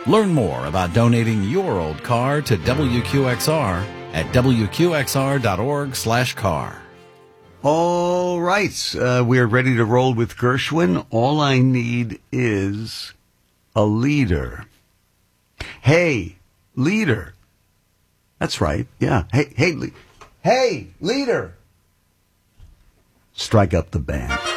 Learn more about donating your old car to WQXR at WQXR.org/car. All right. We're ready to roll with Gershwin. All I need is a leader. Hey, leader. That's right. Yeah. Hey, leader. Strike up the band.